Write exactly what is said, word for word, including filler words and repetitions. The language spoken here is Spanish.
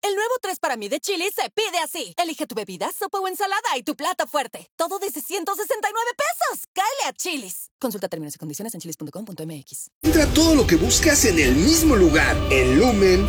El nuevo tres para mí de Chili's se pide así. Elige tu bebida, sopa o ensalada y tu plato fuerte. Todo desde ciento sesenta y nueve pesos. ¡Cáele a Chili's! Consulta términos y condiciones en chilis punto com punto m x. Encuentra todo lo que buscas en el mismo lugar. En Lumen,